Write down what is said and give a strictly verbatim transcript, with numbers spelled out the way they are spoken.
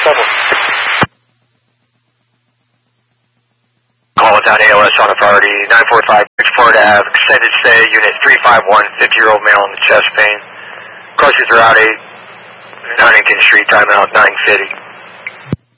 trouble. Call down A L S on authority, nine four five Bridgeport Ave, extended stay, unit three five one, fifty-year-old male in the chest pain. Crossing through Route eight, Huntington Street, timeout nine fifty.